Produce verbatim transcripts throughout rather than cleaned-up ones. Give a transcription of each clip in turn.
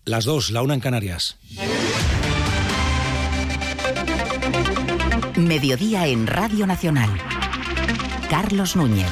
Las dos, la una en Canarias. Mediodía en Radio Nacional. Carlos Núñez.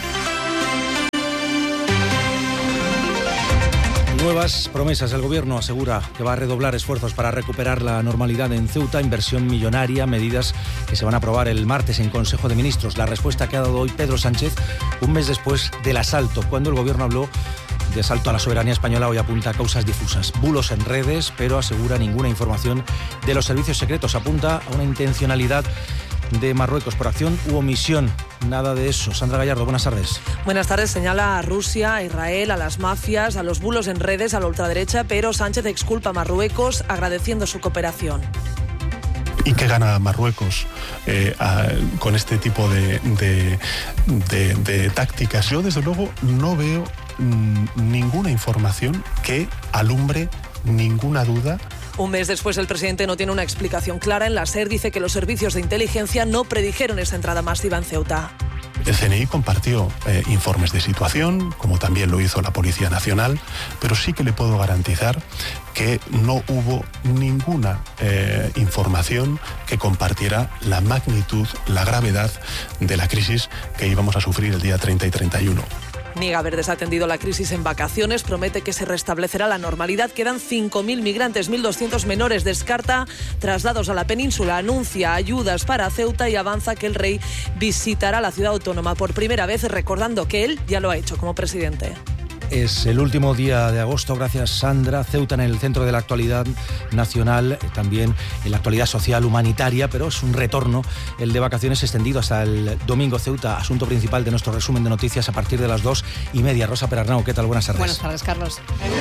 Nuevas promesas. El Gobierno asegura que va a redoblar esfuerzos para recuperar la normalidad en Ceuta, inversión millonaria, medidas que se van a aprobar el martes en Consejo de Ministros. La respuesta que ha dado hoy Pedro Sánchez, un mes después del asalto, cuando el Gobierno habló de asalto a la soberanía española, hoy apunta a causas difusas. Bulos en redes, pero asegura ninguna información de los servicios secretos. Apunta a una intencionalidad de Marruecos por acción u omisión. Nada de eso. Sandra Gallardo, buenas tardes. Buenas tardes. Señala a Rusia, a Israel, a las mafias, a los bulos en redes, a la ultraderecha, pero Sánchez exculpa a Marruecos agradeciendo su cooperación. ¿Y qué gana Marruecos eh, a, con este tipo de, de, de, de tácticas? Yo, desde luego, no veo mmm, ninguna información que alumbre ninguna duda. Un mes después, el presidente no tiene una explicación clara. En la SER dice que los servicios de inteligencia no predijeron esa entrada masiva en Ceuta. El C N I compartió eh, informes de situación, como también lo hizo la Policía Nacional, pero sí que le puedo garantizar que no hubo ninguna eh, información que compartiera la magnitud, la gravedad de la crisis que íbamos a sufrir el día treinta y treinta y uno. Niega haber desatendido la crisis en vacaciones, promete que se restablecerá la normalidad. Quedan cinco mil migrantes, mil doscientos menores. Descarta traslados a la península, anuncia ayudas para Ceuta y avanza que el rey visitará la ciudad autónoma por primera vez, recordando que él ya lo ha hecho como presidente. Es el último día de agosto, gracias Sandra. Ceuta en el centro de la actualidad nacional, también en la actualidad social humanitaria, pero es un retorno, el de vacaciones extendido hasta el domingo. Ceuta, asunto principal de nuestro resumen de noticias a partir de las dos y media. Rosa Perarnau, ¿qué tal? Buenas tardes. Buenas tardes, Carlos.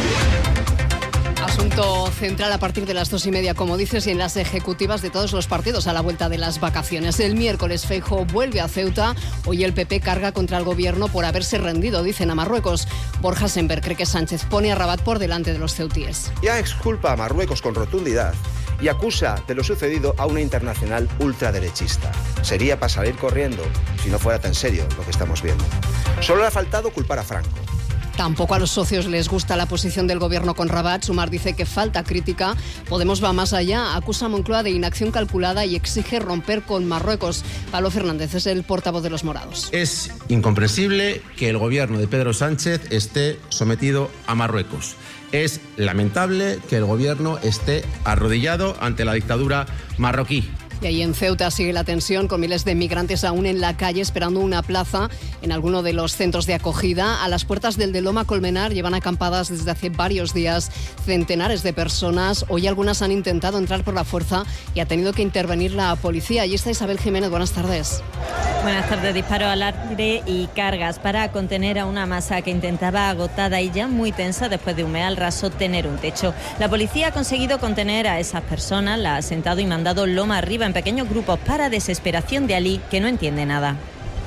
Asunto central a partir de las dos y media, como dices, y en las ejecutivas de todos los partidos a la vuelta de las vacaciones. El miércoles Feijóo vuelve a Ceuta. Hoy el P P carga contra el gobierno por haberse rendido, dicen a Marruecos. Borja Semper cree que Sánchez pone a Rabat por delante de los ceutíes. Ya exculpa a Marruecos con rotundidad y acusa de lo sucedido a una internacional ultraderechista. Sería para salir corriendo si no fuera tan serio lo que estamos viendo. Solo le ha faltado culpar a Franco. Tampoco a los socios les gusta la posición del gobierno con Rabat. Sumar dice que falta crítica. Podemos va más allá. Acusa a Moncloa de inacción calculada y exige romper con Marruecos. Pablo Fernández es el portavoz de los morados. Es incomprensible que el gobierno de Pedro Sánchez esté sometido a Marruecos. Es lamentable que el gobierno esté arrodillado ante la dictadura marroquí. Y ahí en Ceuta sigue la tensión, con miles de migrantes aún en la calle esperando una plaza en alguno de los centros de acogida. A las puertas del de Loma Colmenar llevan acampadas desde hace varios días centenares de personas. Hoy algunas han intentado entrar por la fuerza y ha tenido que intervenir la policía. Allí está Isabel Jiménez, buenas tardes. Buenas tardes. Disparo al aire y cargas para contener a una masa que intentaba, agotada y ya muy tensa después de un mes al raso, tener un techo. La policía ha conseguido contener a esas personas, la ha sentado y mandado loma arriba en pequeños grupos para desesperación de Ali, que no entiende nada.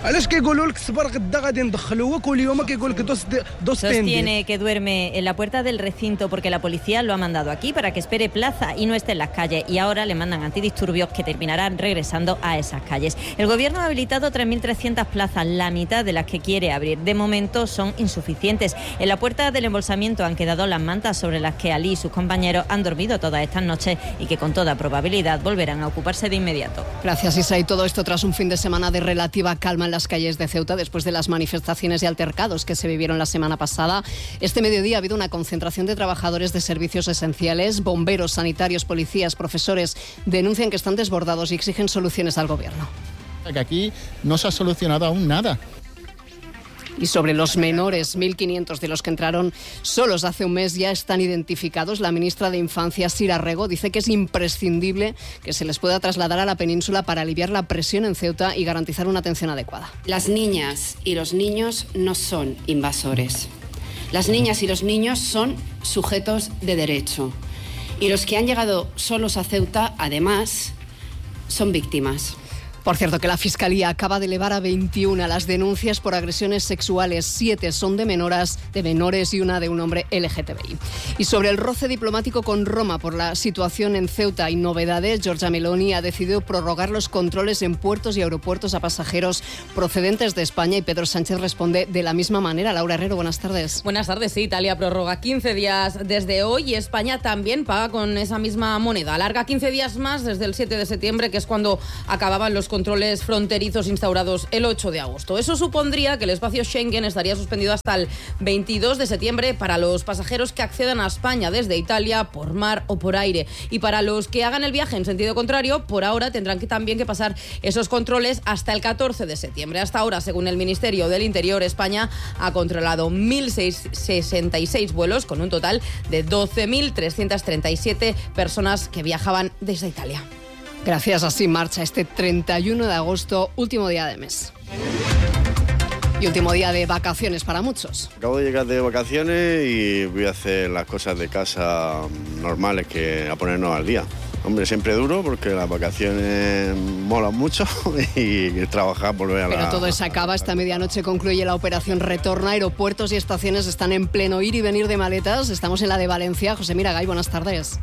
Sostiene que duerme en la puerta del recinto porque la policía lo ha mandado aquí para que espere plaza y no esté en las calles, y ahora le mandan antidisturbios que terminarán regresando a esas calles. El gobierno ha habilitado tres mil trescientas plazas, la mitad de las que quiere abrir. De momento son insuficientes. En la puerta del embolsamiento han quedado las mantas sobre las que Ali y sus compañeros han dormido todas estas noches y que con toda probabilidad volverán a ocuparse de inmediato. Gracias, Isa. Y todo esto tras un fin de semana de relativa calma en las calles de Ceuta después de las manifestaciones y altercados que se vivieron la semana pasada. Este mediodía ha habido una concentración de trabajadores de servicios esenciales. Bomberos, sanitarios, policías, profesores denuncian que están desbordados y exigen soluciones al gobierno. Que aquí no se ha solucionado aún nada. Y sobre los menores, mil quinientos de los que entraron solos hace un mes ya están identificados. La ministra de Infancia, Sira Rego, dice que es imprescindible que se les pueda trasladar a la península para aliviar la presión en Ceuta y garantizar una atención adecuada. Las niñas y los niños no son invasores. Las niñas y los niños son sujetos de derecho. Y los que han llegado solos a Ceuta, además, son víctimas. Por cierto, que la Fiscalía acaba de elevar a veintiuna las denuncias por agresiones sexuales. Siete son de menores, de menores y una de un hombre L G T B I. Y sobre el roce diplomático con Roma por la situación en Ceuta y novedades, Giorgia Meloni ha decidido prorrogar los controles en puertos y aeropuertos a pasajeros procedentes de España y Pedro Sánchez responde de la misma manera. Laura Herrero, buenas tardes. Buenas tardes. Sí, Italia prorroga quince días desde hoy y España también paga con esa misma moneda. Alarga quince días más desde el siete de septiembre, que es cuando acababan los controles fronterizos instaurados el ocho de agosto. Eso supondría que el espacio Schengen estaría suspendido hasta el veintidós de septiembre para los pasajeros que accedan a España desde Italia por mar o por aire. Y para los que hagan el viaje en sentido contrario, por ahora tendrán que también que pasar esos controles hasta el catorce de septiembre. Hasta ahora, según el Ministerio del Interior, España ha controlado mil sesenta y seis vuelos con un total de doce mil trescientas treinta y siete personas que viajaban desde Italia. Gracias, así marcha este treinta y uno de agosto, último día de mes. Y último día de vacaciones para muchos. Acabo de llegar de vacaciones y voy a hacer las cosas de casa normales, que a ponernos al día. Hombre, siempre duro porque las vacaciones molan mucho y trabajar, volver a la... Pero todo se acaba. Esta medianoche concluye la operación Retorno. Aeropuertos y estaciones están en pleno ir y venir de maletas. Estamos en la de Valencia. José Miragay, buenas tardes.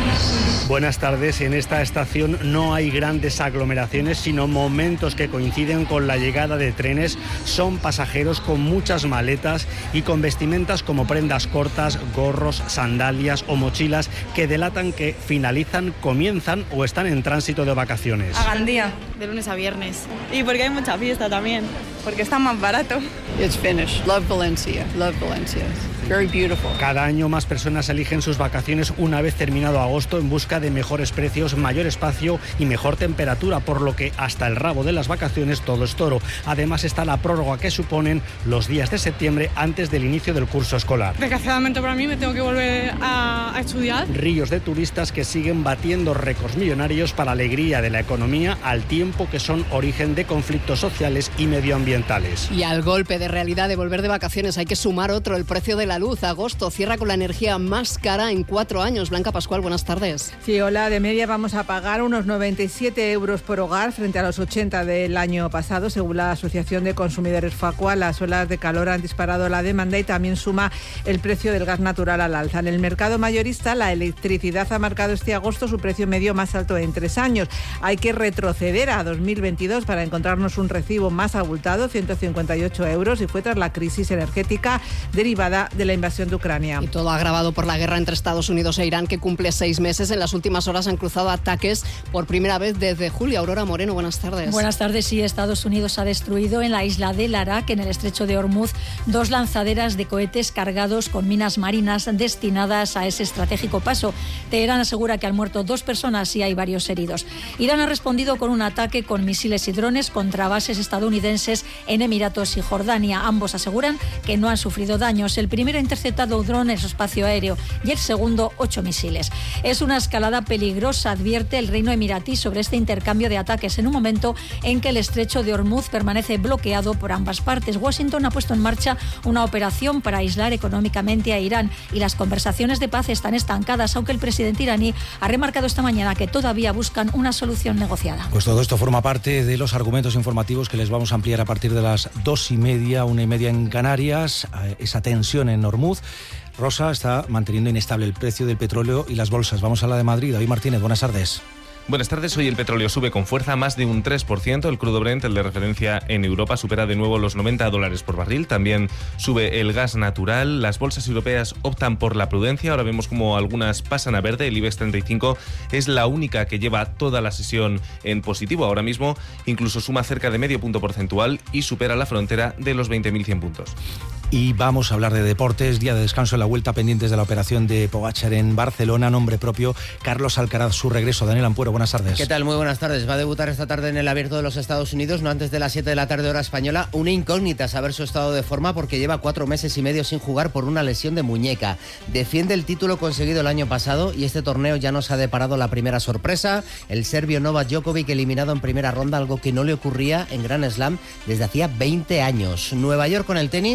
Buenas tardes. En esta estación no hay grandes aglomeraciones, sino momentos que coinciden con la llegada de trenes. Son pasajeros con muchas maletas y con vestimentas como prendas cortas, gorros, sandalias o mochilas que delatan que finalizan, comienzan o están en tránsito de vacaciones. A Gandía, de lunes a viernes. Y porque hay mucha fiesta también, porque está más barato. It's finished. Love Valencia. Love Valencia. Very beautiful. Cada año más personas eligen sus vacaciones una vez terminado agosto en busca de mejores precios, mayor espacio y mejor temperatura, por lo que hasta el rabo de las vacaciones todo es toro. Además está la prórroga que suponen los días de septiembre antes del inicio del curso escolar. Desgraciadamente para mí me tengo que volver a, a estudiar. Ríos de turistas que siguen batiendo récords millonarios para alegría de la economía, al tiempo que son origen de conflictos sociales y medioambientales. Y al golpe de realidad de volver de vacaciones hay que sumar otro, el precio de la luz. Agosto cierra con la energía más cara en cuatro años. Blanca Pascual, buenas tardes. Sí, hola. De media vamos a pagar unos noventa y siete euros por hogar frente a los ochenta del año pasado. Según la Asociación de Consumidores Facua, las olas de calor han disparado la demanda y también suma el precio del gas natural al alza. En el mercado mayorista, la electricidad ha marcado este agosto su precio medio más alto en tres años. Hay que retroceder a dos mil veintidós para encontrarnos un recibo más abultado, ciento cincuenta y ocho euros, y fue tras la crisis energética derivada de la invasión de Ucrania. Y todo agravado por la guerra entre Estados Unidos e Irán, que cumple seis meses. En las últimas horas han cruzado ataques por primera vez desde julio. Aurora Moreno, buenas tardes. Buenas tardes. Sí, Estados Unidos ha destruido en la isla de Larak, en el estrecho de Hormuz, dos lanzaderas de cohetes cargados con minas marinas destinadas a ese estratégico paso. Teherán asegura que han muerto dos personas y hay varios heridos. Irán ha respondido con un ataque con misiles y drones contra bases estadounidenses en Emiratos y Jordania. Ambos aseguran que no han sufrido daños. El primero ha interceptado un dron en su espacio aéreo y el segundo ocho misiles. Es una escalada peligrosa, advierte el Reino Emiratí sobre este intercambio de ataques en un momento en que el estrecho de Hormuz permanece bloqueado por ambas partes. Washington ha puesto en marcha una operación para aislar económicamente a Irán y las conversaciones de paz están estancadas, aunque el presidente iraní ha remarcado esta mañana que todavía buscan una solución negociada. Pues todo esto forma parte de los argumentos informativos que les vamos a ampliar a partir de las dos y media, una y media en Canarias. Esa tensión en Hormuz. Rosa, está manteniendo inestable el precio del petróleo y las bolsas. Vamos a la de Madrid. David Martínez, buenas tardes. Buenas tardes. Hoy el petróleo sube con fuerza, más de un tres por ciento. El crudo Brent, el de referencia en Europa, supera de nuevo los noventa dólares por barril. También sube el gas natural. Las bolsas europeas optan por la prudencia. Ahora vemos como algunas pasan a verde. El IBEX treinta y cinco es la única que lleva toda la sesión en positivo. Ahora mismo incluso suma cerca de medio punto porcentual y supera la frontera de los veinte mil cien puntos. Y vamos a hablar de deportes. Día de descanso en la Vuelta, pendientes de la operación de Pogačar en Barcelona. Nombre propio, Carlos Alcaraz, su regreso. Daniel Ampuero, buenas tardes. ¿Qué tal? Muy buenas tardes. Va a debutar esta tarde en el Abierto de los Estados Unidos, no antes de las siete de la tarde hora española. Una incógnita saber su estado de forma, porque lleva cuatro meses y medio sin jugar por una lesión de muñeca. Defiende el título conseguido el año pasado y este torneo ya nos ha deparado la primera sorpresa. El serbio Novak Djokovic eliminado en primera ronda, algo que no le ocurría en Grand Slam desde hacía veinte años. Nueva York con el tenis y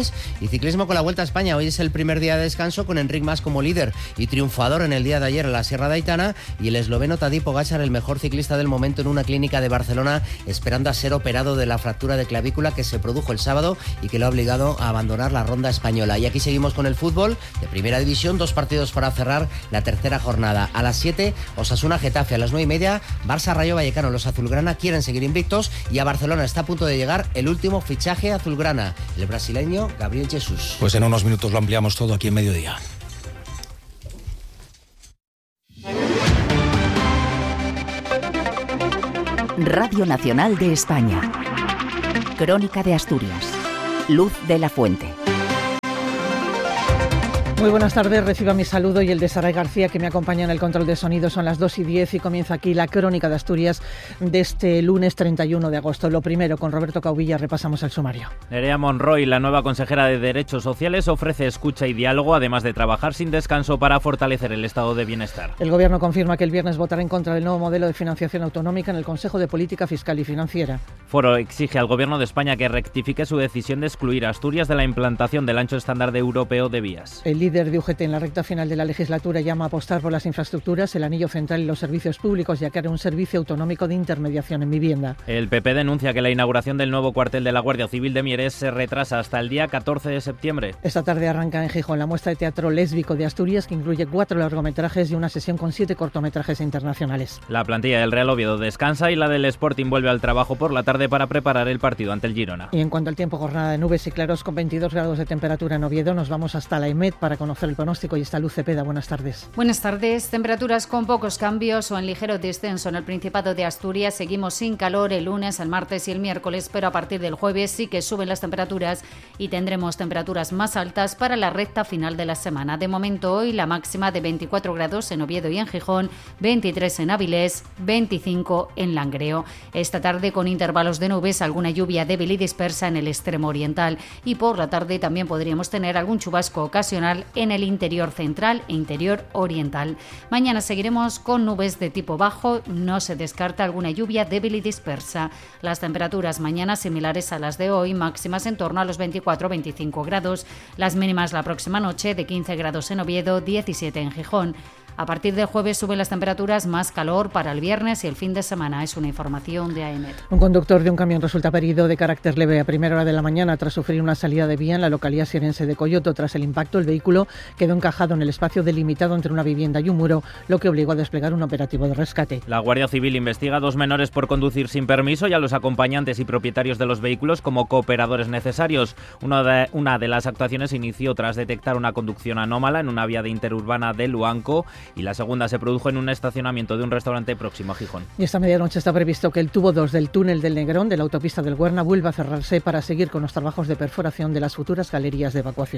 Y ciclismo con la Vuelta a España. Hoy es el primer día de descanso con Enric Mas como líder y triunfador en el día de ayer en la Sierra de Aitana, y el esloveno Tadej Pogačar, el mejor ciclista del momento, en una clínica de Barcelona, esperando a ser operado de la fractura de clavícula que se produjo el sábado y que lo ha obligado a abandonar la ronda española. Y aquí seguimos con el fútbol de Primera División, dos partidos para cerrar la tercera jornada. A las siete, Osasuna Getafe; a las nueve y media, Barça Rayo Vallecano. Los azulgrana quieren seguir invictos, y a Barcelona está a punto de llegar el último fichaje azulgrana, el brasileño Gabriel Jesús. Pues en unos minutos lo ampliamos todo aquí en Mediodía. Radio Nacional de España. Crónica de Asturias. Luz de la Fuente. Muy buenas tardes, reciba mi saludo y el de Saray García, que me acompaña en el control de sonido. Son las dos y diez y comienza aquí la Crónica de Asturias de este lunes treinta y uno de agosto. Lo primero, con Roberto Caubilla repasamos el sumario. Nerea Monroy, la nueva consejera de Derechos Sociales, ofrece escucha y diálogo, además de trabajar sin descanso para fortalecer el estado de bienestar. El Gobierno confirma que el viernes votará en contra del nuevo modelo de financiación autonómica en el Consejo de Política Fiscal y Financiera. Foro exige al Gobierno de España que rectifique su decisión de excluir a Asturias de la implantación del ancho estándar europeo de vías. El líder de U G T en la recta final de la legislatura llama a apostar por las infraestructuras, el anillo central y los servicios públicos, ya que hará un servicio autonómico de intermediación en vivienda. El P P denuncia que la inauguración del nuevo cuartel de la Guardia Civil de Mieres se retrasa hasta el día catorce de septiembre. Esta tarde arranca en Gijón la muestra de teatro lésbico de Asturias, que incluye cuatro largometrajes y una sesión con siete cortometrajes internacionales. La plantilla del Real Oviedo descansa y la del Sporting vuelve al trabajo por la tarde para preparar el partido ante el Girona. Y en cuanto al tiempo, jornada de nubes y claros con veintidós grados de temperatura en Oviedo. Nos vamos hasta la EMET para conocer el pronóstico y está Luz Cepeda. Buenas tardes. Buenas tardes. Temperaturas con pocos cambios o en ligero descenso en el Principado de Asturias. Seguimos sin calor el lunes, el martes y el miércoles, pero a partir del jueves sí que suben las temperaturas y tendremos temperaturas más altas para la recta final de la semana. De momento hoy la máxima de veinticuatro grados en Oviedo y en Gijón, veintitrés en Avilés, veinticinco en Langreo. Esta tarde con intervalos de nubes, alguna lluvia débil y dispersa en el extremo oriental, y por la tarde también podríamos tener algún chubasco ocasional en el interior central e interior oriental. Mañana seguiremos con nubes de tipo bajo, no se descarta alguna lluvia débil y dispersa. Las temperaturas mañana similares a las de hoy, máximas en torno a los veinticuatro a veinticinco grados, las mínimas la próxima noche de quince grados en Oviedo, diecisiete en Gijón. A partir del jueves suben las temperaturas, más calor para el viernes y el fin de semana. Es una información de A E M E T. Un conductor de un camión resulta herido de carácter leve a primera hora de la mañana tras sufrir una salida de vía en la localidad sierense de Coyoto. Tras el impacto, el vehículo quedó encajado en el espacio delimitado entre una vivienda y un muro, lo que obligó a desplegar un operativo de rescate. La Guardia Civil investiga a dos menores por conducir sin permiso y a los acompañantes y propietarios de los vehículos como cooperadores necesarios. Una de, una de las actuaciones se inició tras detectar una conducción anómala en una vía de interurbana de Luanco, y la segunda se produjo en un estacionamiento de un restaurante próximo a Gijón. Y esta medianoche está previsto que el tubo dos del túnel del Negrón de la autopista del Huerna vuelva a cerrarse para seguir con los trabajos de perforación de las futuras galerías de evacuación.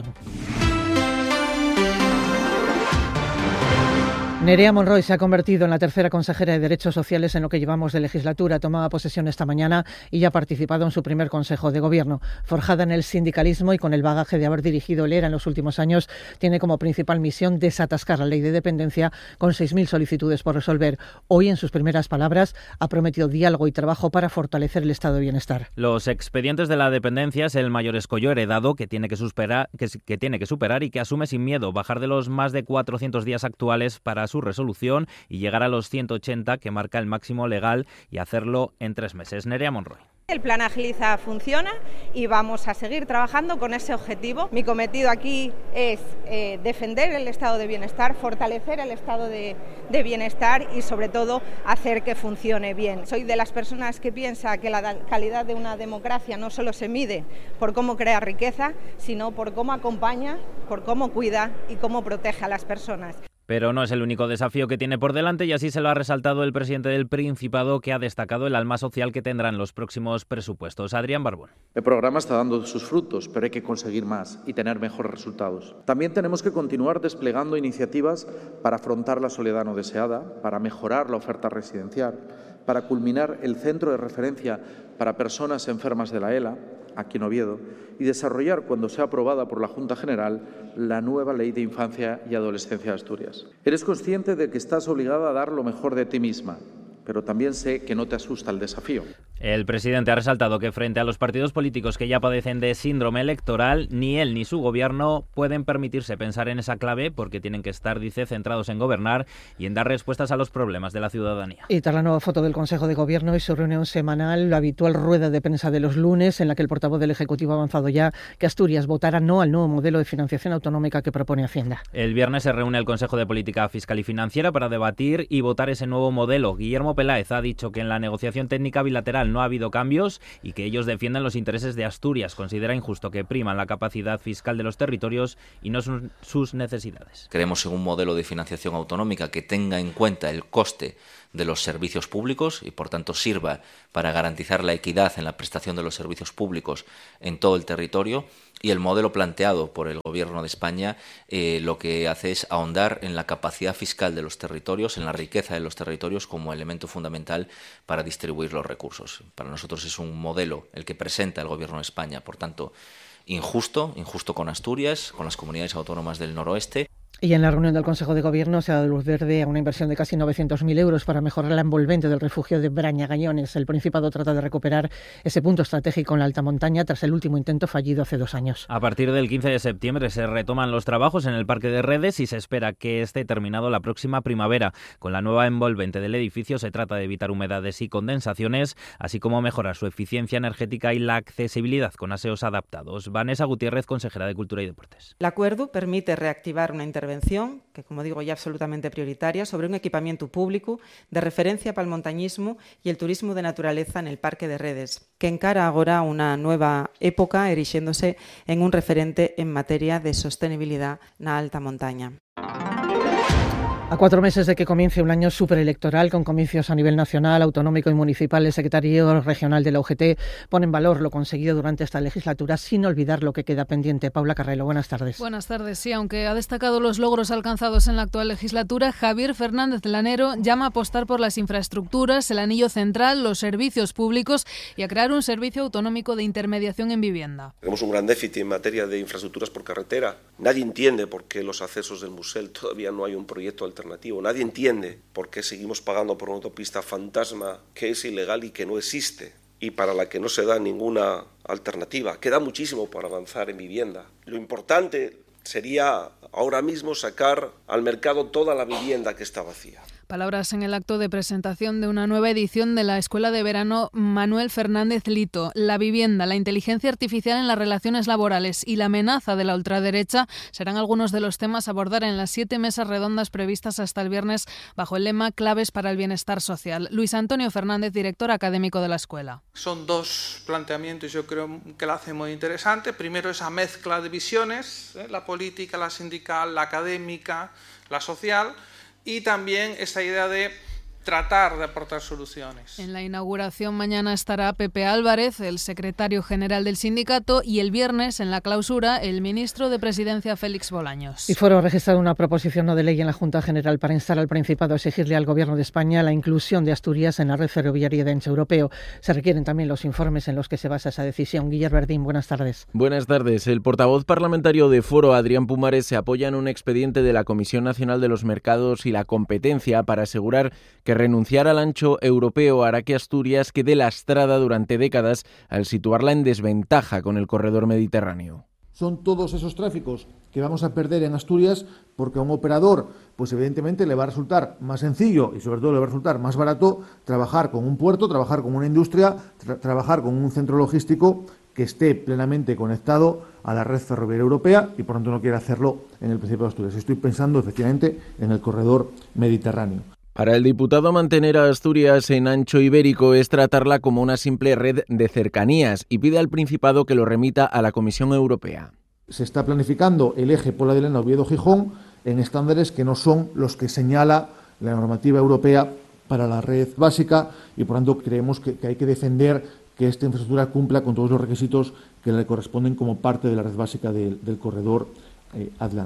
Nerea Monroy se ha convertido en la tercera consejera de Derechos Sociales en lo que llevamos de legislatura. Tomaba posesión esta mañana y ya ha participado en su primer Consejo de Gobierno. Forjada en el sindicalismo y con el bagaje de haber dirigido el E R A en los últimos años, tiene como principal misión desatascar la ley de dependencia con seis mil solicitudes por resolver. Hoy, en sus primeras palabras, ha prometido diálogo y trabajo para fortalecer el estado de bienestar. Los expedientes de la dependencia es el mayor escollo heredado que tiene que, superar, que, que tiene que superar y que asume sin miedo bajar de los más de cuatrocientos días actuales para su resolución y llegar a los ciento ochenta que marca el máximo legal y hacerlo en tres meses. Nerea Monroy. El plan Agiliza funciona y vamos a seguir trabajando con ese objetivo. Mi cometido aquí es eh, defender el estado de bienestar, fortalecer el estado de, de bienestar y sobre todo hacer que funcione bien. Soy de las personas que piensa que la calidad de una democracia no solo se mide por cómo crea riqueza, sino por cómo acompaña, por cómo cuida y cómo protege a las personas. Pero no es el único desafío que tiene por delante y así se lo ha resaltado el presidente del Principado, que ha destacado el alma social que tendrán los próximos presupuestos. Adrián Barbón. El programa está dando sus frutos, pero hay que conseguir más y tener mejores resultados. También tenemos que continuar desplegando iniciativas para afrontar la soledad no deseada, para mejorar la oferta residencial, para culminar el centro de referencia para personas enfermas de la E L A, aquí en Oviedo, y desarrollar, cuando sea aprobada por la Junta General, la nueva Ley de Infancia y Adolescencia de Asturias. Eres consciente de que estás obligada a dar lo mejor de ti misma, pero también sé que no te asusta el desafío. El presidente ha resaltado que frente a los partidos políticos que ya padecen de síndrome electoral, ni él ni su gobierno pueden permitirse pensar en esa clave porque tienen que estar, dice, centrados en gobernar y en dar respuestas a los problemas de la ciudadanía. Y tras la nueva foto del Consejo de Gobierno y su reunión semanal, la habitual rueda de prensa de los lunes, en la que el portavoz del Ejecutivo ha avanzado ya que Asturias votará no al nuevo modelo de financiación autonómica que propone Hacienda. El viernes se reúne el Consejo de Política Fiscal y Financiera para debatir y votar ese nuevo modelo. Guillermo Peláez ha dicho que en la negociación técnica bilateral no ha habido cambios y que ellos defienden los intereses de Asturias. Considera injusto que priman la capacidad fiscal de los territorios y no sus necesidades. Creemos en un modelo de financiación autonómica que tenga en cuenta el coste de los servicios públicos y por tanto sirva para garantizar la equidad en la prestación de los servicios públicos en todo el territorio, y el modelo planteado por el Gobierno de España eh, lo que hace es ahondar en la capacidad fiscal de los territorios, en la riqueza de los territorios como elemento fundamental para distribuir los recursos. Para nosotros es un modelo el que presenta el Gobierno de España, por tanto injusto, injusto con Asturias, con las comunidades autónomas del noroeste. Y en la reunión del Consejo de Gobierno se ha dado luz verde a una inversión de casi novecientos mil euros para mejorar la envolvente del refugio de Brañagañones. El Principado trata de recuperar ese punto estratégico en la alta montaña tras el último intento fallido hace dos años. A partir del quince de septiembre se retoman los trabajos en el Parque de Redes y se espera que esté terminado la próxima primavera. Con la nueva envolvente del edificio se trata de evitar humedades y condensaciones, así como mejorar su eficiencia energética y la accesibilidad con aseos adaptados. Vanessa Gutiérrez, consejera de Cultura y Deportes. El acuerdo permite reactivar una intervención que, como digo, ya absolutamente prioritaria, sobre un equipamiento público de referencia para el montañismo y el turismo de naturaleza en el Parque de Redes, que encara agora una nueva época erixiéndose en un referente en materia de sostenibilidad na alta montaña. A cuatro meses de que comience un año superelectoral con comicios a nivel nacional, autonómico y municipal, el secretario regional de la U G T pone en valor lo conseguido durante esta legislatura sin olvidar lo que queda pendiente. Paula Carrelo, buenas tardes. Buenas tardes. Sí, aunque ha destacado los logros alcanzados en la actual legislatura, Javier Fernández Lanero llama a apostar por las infraestructuras, el anillo central, los servicios públicos y a crear un servicio autonómico de intermediación en vivienda. Tenemos un gran déficit en materia de infraestructuras por carretera. Nadie entiende por qué los accesos del Musel todavía no hay un proyecto alternativo. Nadie entiende por qué seguimos pagando por una autopista fantasma que es ilegal y que no existe y para la que no se da ninguna alternativa. Queda muchísimo para avanzar en vivienda. Lo importante sería ahora mismo sacar al mercado toda la vivienda que está vacía. Palabras en el acto de presentación de una nueva edición de la Escuela de Verano Manuel Fernández Lito. La vivienda, la inteligencia artificial en las relaciones laborales y la amenaza de la ultraderecha serán algunos de los temas a abordar en las siete mesas redondas previstas hasta el viernes bajo el lema Claves para el Bienestar Social. Luis Antonio Fernández, director académico de la escuela. Son dos planteamientos, yo creo que la hacen muy interesante. Primero, esa mezcla de visiones, ¿eh? la política, la sindical, la académica, la social. Y también esa idea de tratar de aportar soluciones. En la inauguración mañana estará Pepe Álvarez, el secretario general del sindicato, y el viernes, en la clausura, el ministro de Presidencia, Félix Bolaños. Y Foro ha registrado una proposición no de ley en la Junta General para instar al Principado a exigirle al Gobierno de España la inclusión de Asturias en la red ferroviaria de ancho europeo. Se requieren también los informes en los que se basa esa decisión. Guillermo Verdín, buenas tardes. Buenas tardes. El portavoz parlamentario de Foro, Adrián Pumares, se apoya en un expediente de la Comisión Nacional de los Mercados y la Competencia para asegurar que renunciar al ancho europeo hará que Asturias quede lastrada durante décadas al situarla en desventaja con el corredor mediterráneo. Son todos esos tráficos que vamos a perder en Asturias porque a un operador, pues evidentemente le va a resultar más sencillo y sobre todo le va a resultar más barato trabajar con un puerto, trabajar con una industria, tra- trabajar con un centro logístico que esté plenamente conectado a la red ferroviaria europea y por tanto no quiere hacerlo en el Principado de Asturias. Estoy pensando efectivamente en el corredor mediterráneo. Para el diputado, mantener a Asturias en ancho ibérico es tratarla como una simple red de cercanías y pide al Principado que lo remita a la Comisión Europea. Se está planificando el eje Pola de Lena Oviedo-Gijón en estándares que no son los que señala la normativa europea para la red básica y por tanto creemos que, que hay que defender que esta infraestructura cumpla con todos los requisitos que le corresponden como parte de la red básica de, del corredor eh, atlántico.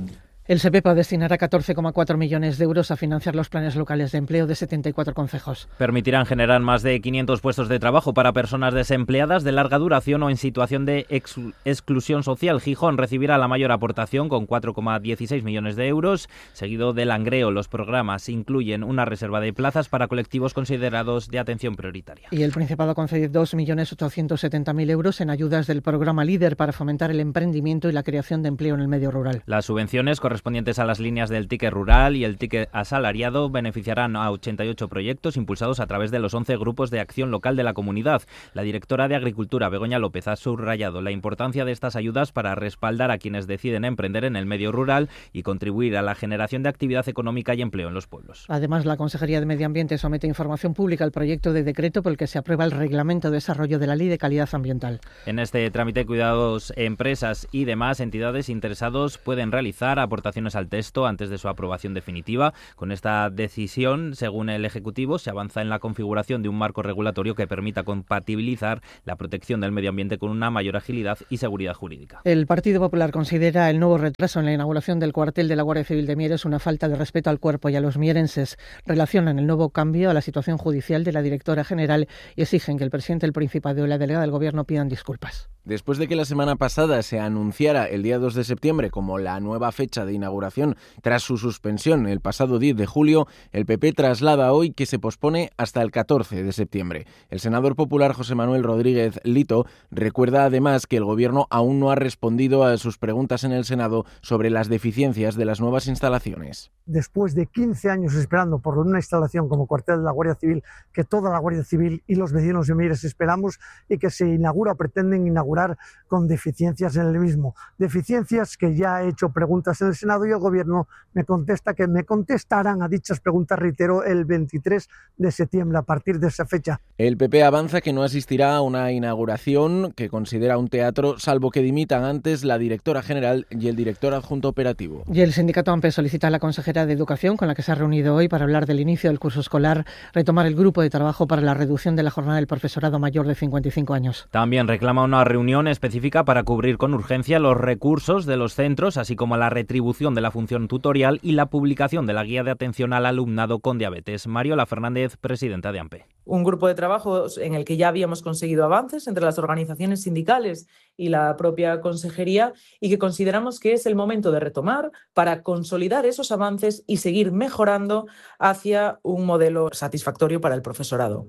El SEPEPA destinará catorce coma cuatro millones de euros a financiar los planes locales de empleo de setenta y cuatro concejos. Permitirán generar más de quinientos puestos de trabajo para personas desempleadas de larga duración o en situación de ex exclusión social. Gijón recibirá la mayor aportación con cuatro coma dieciséis millones de euros, seguido de Langreo. Los programas incluyen una reserva de plazas para colectivos considerados de atención prioritaria. Y el Principado concede dos millones ochocientos setenta mil euros en ayudas del programa LEADER para fomentar el emprendimiento y la creación de empleo en el medio rural. Las subvenciones correspondientes a las líneas del ticket rural y el ticket asalariado beneficiarán a ochenta y ocho proyectos impulsados a través de los once grupos de acción local de la comunidad. La directora de Agricultura, Begoña López, ha subrayado la importancia de estas ayudas para respaldar a quienes deciden emprender en el medio rural y contribuir a la generación de actividad económica y empleo en los pueblos. Además, la Consejería de Medio Ambiente somete a información pública el proyecto de decreto por el que se aprueba el Reglamento de Desarrollo de la Ley de Calidad Ambiental. En este trámite, cuidados, empresas y demás entidades interesados pueden realizar aportaciones al texto antes de su aprobación definitiva. Con esta decisión, según el Ejecutivo, se avanza en la configuración de un marco regulatorio que permita compatibilizar la protección del medio ambiente con una mayor agilidad y seguridad jurídica. El Partido Popular considera el nuevo retraso en la inauguración del cuartel de la Guardia Civil de Mieres una falta de respeto al cuerpo y a los mierenses. Relacionan el nuevo cambio a la situación judicial de la directora general y exigen que el presidente del Principado y la delegada del Gobierno pidan disculpas. Después de que la semana pasada se anunciara el día dos de septiembre como la nueva fecha de inauguración tras su suspensión el pasado diez de julio, el P P traslada hoy que se pospone hasta el catorce de septiembre. El senador popular José Manuel Rodríguez Lito recuerda además que el Gobierno aún no ha respondido a sus preguntas en el Senado sobre las deficiencias de las nuevas instalaciones. Después de quince años esperando por una instalación como cuartel de la Guardia Civil, que toda la Guardia Civil y los vecinos de Mieres esperamos, y que se inaugura, pretenden inaugurar con deficiencias en el mismo. Deficiencias que ya he hecho preguntas en el Senado y el Gobierno me contesta que me contestarán a dichas preguntas, reitero, el veintitrés de septiembre, a partir de esa fecha. El P P avanza que no asistirá a una inauguración que considera un teatro, salvo que dimitan antes la directora general y el director adjunto operativo. Y el sindicato AMPE solicita a la consejera de Educación, con la que se ha reunido hoy para hablar del inicio del curso escolar, retomar el grupo de trabajo para la reducción de la jornada del profesorado mayor de cincuenta y cinco años. También reclama una reunión específica para cubrir con urgencia los recursos de los centros, así como la retribución de la función tutorial y la publicación de la guía de atención al alumnado con diabetes. Mariola Fernández, presidenta de AMPE. Un grupo de trabajo en el que ya habíamos conseguido avances entre las organizaciones sindicales y la propia consejería, y que consideramos que es el momento de retomar para consolidar esos avances y seguir mejorando hacia un modelo satisfactorio para el profesorado.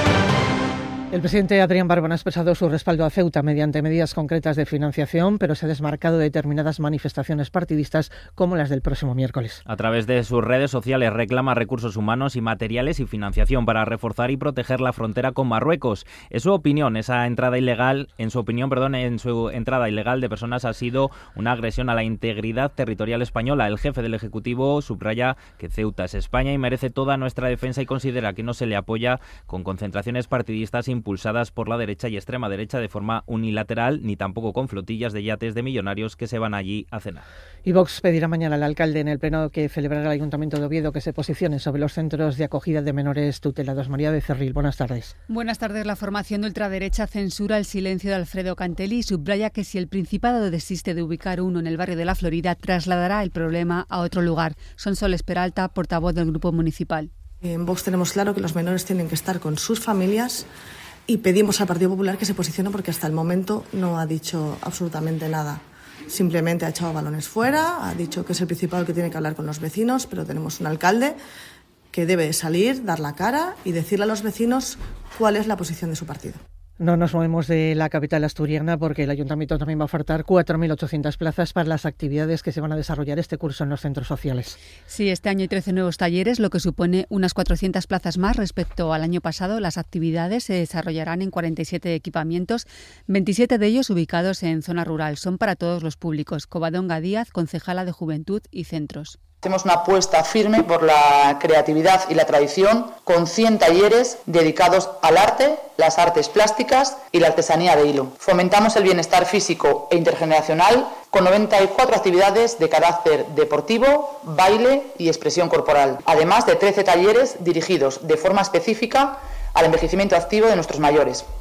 El presidente Adrián Barbón ha expresado su respaldo a Ceuta mediante medidas concretas de financiación, pero se ha desmarcado de determinadas manifestaciones partidistas como las del próximo miércoles. A través de sus redes sociales reclama recursos humanos y materiales y financiación para reforzar y proteger la frontera con Marruecos. En su opinión, esa entrada ilegal, en su opinión, perdón, en su entrada ilegal de personas ha sido una agresión a la integridad territorial española. El jefe del Ejecutivo subraya que Ceuta es España y merece toda nuestra defensa, y considera que no se le apoya con concentraciones partidistas impulsadas por la derecha y extrema derecha de forma unilateral, ni tampoco con flotillas de yates de millonarios que se van allí a cenar. Y Vox pedirá mañana al alcalde en el pleno que celebrará el Ayuntamiento de Oviedo que se posicione sobre los centros de acogida de menores tutelados. María Becerril, buenas tardes. Buenas tardes. La formación de ultraderecha censura el silencio de Alfredo Cantelli y subraya que si el Principado desiste de ubicar uno en el barrio de la Florida, trasladará el problema a otro lugar. Sonsoles Peralta, portavoz del Grupo Municipal. En Vox tenemos claro que los menores tienen que estar con sus familias, y pedimos al Partido Popular que se posicione, porque hasta el momento no ha dicho absolutamente nada. Simplemente ha echado balones fuera, ha dicho que es el Principado el que tiene que hablar con los vecinos, pero tenemos un alcalde que debe salir, dar la cara y decirle a los vecinos cuál es la posición de su partido. No nos movemos de la capital asturiana porque el Ayuntamiento también va a ofertar cuatro mil ochocientas plazas para las actividades que se van a desarrollar este curso en los centros sociales. Sí, este año hay trece nuevos talleres, lo que supone unas cuatrocientas plazas más respecto al año pasado. Las actividades se desarrollarán en cuarenta y siete equipamientos, veintisiete de ellos ubicados en zona rural. Son para todos los públicos. Covadonga Díaz, concejala de Juventud y Centros. Hacemos una apuesta firme por la creatividad y la tradición, con cien talleres dedicados al arte, las artes plásticas y la artesanía de hilo. Fomentamos el bienestar físico e intergeneracional con noventa y cuatro actividades de carácter deportivo, baile y expresión corporal, además de trece talleres dirigidos de forma específica al envejecimiento activo de nuestros mayores.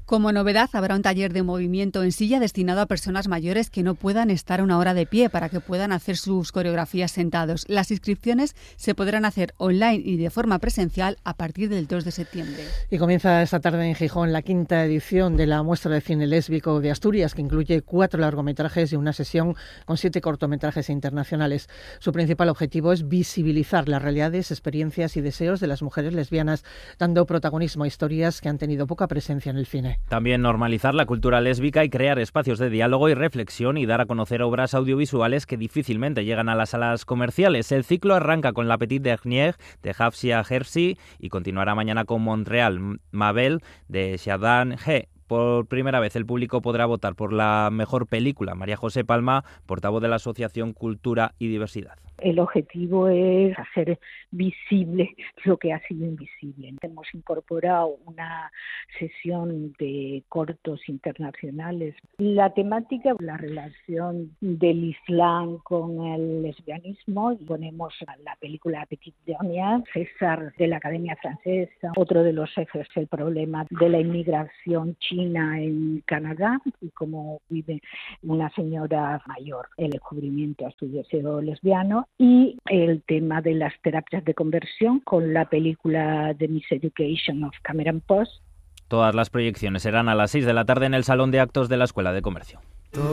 Como novedad, habrá un taller de movimiento en silla destinado a personas mayores que no puedan estar una hora de pie para que puedan hacer sus coreografías sentados. Las inscripciones se podrán hacer online y de forma presencial a partir del dos de septiembre. Y comienza esta tarde en Gijón la quinta edición de la muestra de cine lésbico de Asturias, que incluye cuatro largometrajes y una sesión con siete cortometrajes internacionales. Su principal objetivo es visibilizar las realidades, experiencias y deseos de las mujeres lesbianas, dando protagonismo a historias que han tenido poca presencia en el cine. También normalizar la cultura lésbica y crear espacios de diálogo y reflexión y dar a conocer obras audiovisuales que difícilmente llegan a las salas comerciales. El ciclo arranca con La Petite Dernière de Hafsia Hersi y continuará mañana con Montreal Mabel de Shadan G. Por primera vez el público podrá votar por la mejor película. María José Palma, portavoz de la Asociación Cultura y Diversidad. El objetivo es hacer visible lo que ha sido invisible. Hemos incorporado una sesión de cortos internacionales. La temática, la relación del Islam con el lesbianismo. Ponemos la película Petite Dernière, César de la Academia Francesa. Otro de los ejes es el problema de la inmigración china en Canadá y cómo vive una señora mayor, el descubrimiento a su deseo lesbiano. Y el tema de las terapias de conversión con la película The Miseducation of Cameron Post. Todas las proyecciones serán a las seis de la tarde en el Salón de Actos de la Escuela de Comercio.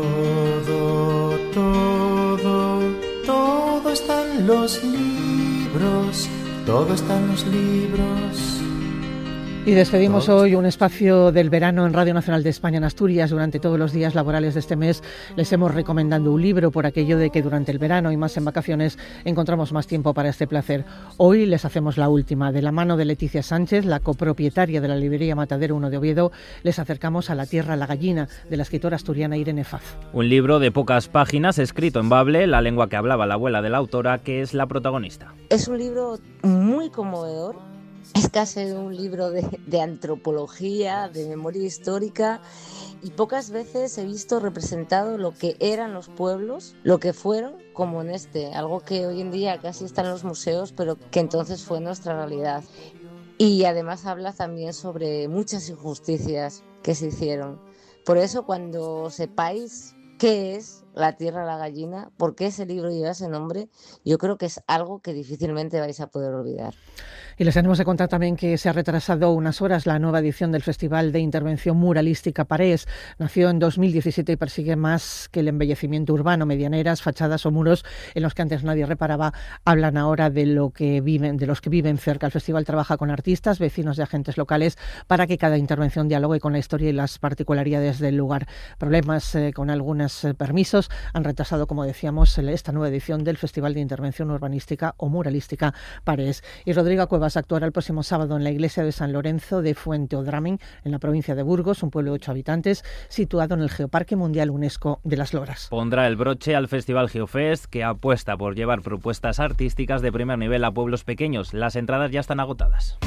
Todo, todo, todo está en los libros, todo está en los libros. Y despedimos hoy un espacio del verano en Radio Nacional de España en Asturias. Durante todos los días laborales de este mes les hemos recomendado un libro por aquello de que durante el verano y más en vacaciones encontramos más tiempo para este placer. Hoy les hacemos la última. De la mano de Leticia Sánchez, la copropietaria de la librería Matadero uno de Oviedo, les acercamos a La tierra, la gallina, de la escritora asturiana Irene Faz. Un libro de pocas páginas, escrito en bable, la lengua que hablaba la abuela de la autora, que es la protagonista. Es un libro muy conmovedor. Es casi un libro de, de antropología, de memoria histórica, y pocas veces he visto representado lo que eran los pueblos, lo que fueron, como en este, algo que hoy en día casi está en los museos, pero que entonces fue nuestra realidad. Y además habla también sobre muchas injusticias que se hicieron. Por eso, cuando sepáis qué es La tierra, la gallina, por qué ese libro lleva ese nombre, yo creo que es algo que difícilmente vais a poder olvidar. Y les tenemos que contar también que se ha retrasado unas horas la nueva edición del Festival de Intervención Muralística Parés. Nació en dos mil diecisiete y persigue más que el embellecimiento urbano. Medianeras, fachadas o muros en los que antes nadie reparaba hablan ahora de lo que viven, de los que viven cerca. El festival trabaja con artistas, vecinos y agentes locales para que cada intervención dialogue con la historia y las particularidades del lugar. Problemas eh, con algunos eh, permisos han retrasado, como decíamos, esta nueva edición del Festival de Intervención Urbanística o Muralística Parés. Y Rodrigo Cuevas actuará el próximo sábado en la iglesia de San Lorenzo de Fuente Odramin, en la provincia de Burgos, un pueblo de ocho habitantes, situado en el Geoparque Mundial UNESCO de las Loras. Pondrá el broche al Festival Geofest, que apuesta por llevar propuestas artísticas de primer nivel a pueblos pequeños. Las entradas ya están agotadas.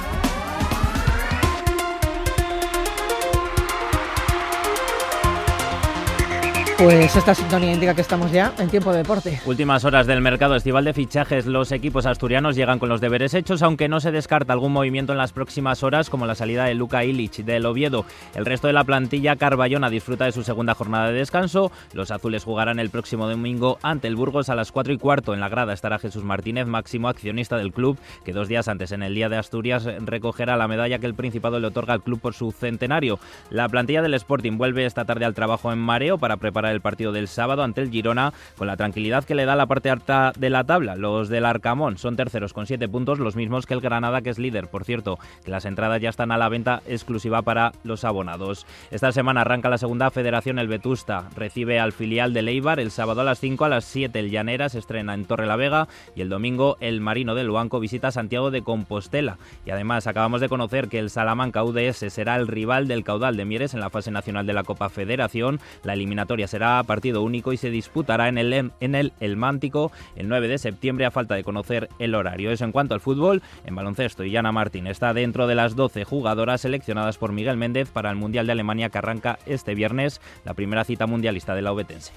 Pues esta sintonía indica que estamos ya en tiempo de deporte. Últimas horas del mercado estival de fichajes. Los equipos asturianos llegan con los deberes hechos, aunque no se descarta algún movimiento en las próximas horas, como la salida de Luka Ilic del Oviedo. El resto de la plantilla carballona disfruta de su segunda jornada de descanso. Los azules jugarán el próximo domingo ante el Burgos a las cuatro y cuarto. En la grada estará Jesús Martínez, máximo accionista del club, que dos días antes, en el Día de Asturias, recogerá la medalla que el Principado le otorga al club por su centenario. La plantilla del Sporting vuelve esta tarde al trabajo en Mareo para preparar el partido del sábado ante el Girona, con la tranquilidad que le da la parte alta de la tabla. Los del Arcamón son terceros con siete puntos, los mismos que el Granada, que es líder. Por cierto, que las entradas ya están a la venta exclusiva para los abonados. Esta semana arranca la segunda federación. El Vetusta recibe al filial del Eibar el sábado a las cinco. A las siete el Llanera se estrena en Torrelavega y el domingo el Marino del Luanco visita Santiago de Compostela. Y además acabamos de conocer que el Salamanca U D S será el rival del Caudal de Mieres en la fase nacional de la Copa Federación. La eliminatoria será a partido único y se disputará en el, en el El Mántico el nueve de septiembre, a falta de conocer el horario. Eso en cuanto al fútbol. En baloncesto, Illana Martín está dentro de las doce jugadoras seleccionadas por Miguel Méndez para el Mundial de Alemania, que arranca este viernes, la primera cita mundialista de la obetense.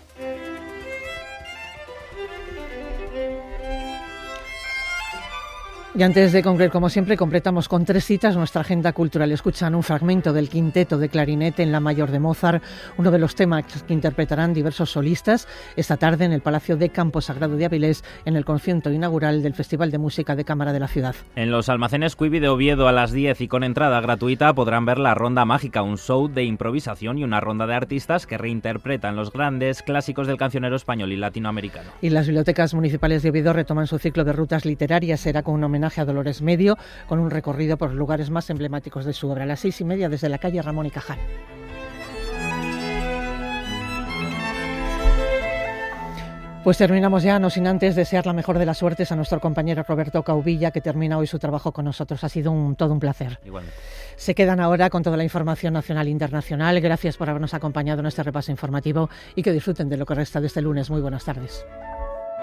Y antes de concluir, como siempre, completamos con tres citas nuestra agenda cultural. Escuchan un fragmento del quinteto de clarinete en La Mayor de Mozart, uno de los temas que interpretarán diversos solistas esta tarde en el Palacio de Campo Sagrado de Avilés, en el concierto inaugural del Festival de Música de Cámara de la ciudad. En los almacenes Quibi de Oviedo a las diez y con entrada gratuita podrán ver La Ronda Mágica, un show de improvisación y una ronda de artistas que reinterpretan los grandes clásicos del cancionero español y latinoamericano. Y las bibliotecas municipales de Oviedo retoman su ciclo de rutas literarias. Será con un homenaje a Dolores Medio, con un recorrido por los lugares más emblemáticos de su obra. A las seis y media desde la calle Ramón y Cajal. Pues terminamos ya, no sin antes desear la mejor de las suertes a nuestro compañero Roberto Caubilla, que termina hoy su trabajo con nosotros. Ha sido un, todo un placer. Igualmente. Se quedan ahora con toda la información nacional e internacional. Gracias por habernos acompañado en este repaso informativo y que disfruten de lo que resta de este lunes. Muy buenas tardes.